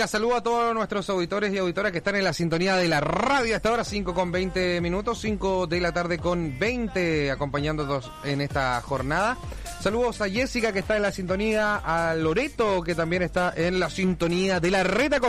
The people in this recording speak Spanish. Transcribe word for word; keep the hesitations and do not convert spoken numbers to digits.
Mira, saludo a todos nuestros auditores y auditoras que están en la sintonía de la radio hasta ahora, cinco con veinte minutos, cinco de la tarde con veinte, acompañándonos en esta jornada. Saludos a Jessica, que está en la sintonía, a Loreto, que también está en la sintonía de la Reta.